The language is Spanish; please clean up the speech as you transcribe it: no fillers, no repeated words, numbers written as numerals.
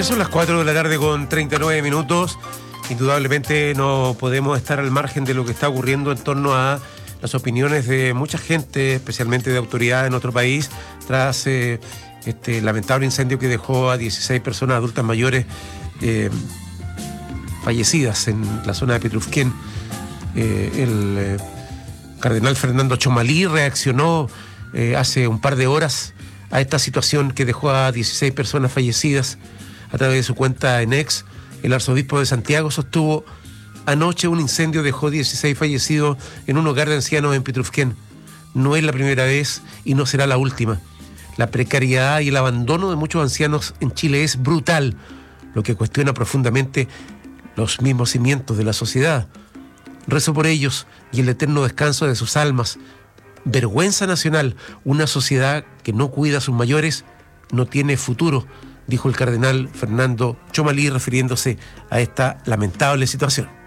Ya son las 4 de la tarde con 39 minutos. Indudablemente no podemos estar al margen de lo que está ocurriendo en torno a las opiniones de mucha gente, especialmente de autoridades en nuestro país, tras este lamentable incendio que dejó a 16 personas adultas mayores fallecidas en la zona de Petrufquén. El cardenal Fernando Chomalí reaccionó hace un par de horas a esta situación que dejó a 16 personas fallecidas. A través de su cuenta en X, el arzobispo de Santiago sostuvo: anoche un incendio dejó 16 fallecidos en un hogar de ancianos en Petrufquén. No es la primera vez y no será la última. La precariedad y el abandono de muchos ancianos en Chile es brutal, lo que cuestiona profundamente los mismos cimientos de la sociedad. Rezo por ellos y el eterno descanso de sus almas. Vergüenza nacional, una sociedad que no cuida a sus mayores no tiene futuro, dijo el cardenal Fernando Chomalí refiriéndose a esta lamentable situación.